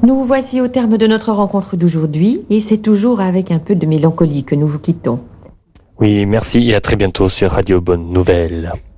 Nous voici au terme de notre rencontre d'aujourd'hui et c'est toujours avec un peu de mélancolie que nous vous quittons. Oui, merci et à très bientôt sur Radio Bonne Nouvelle.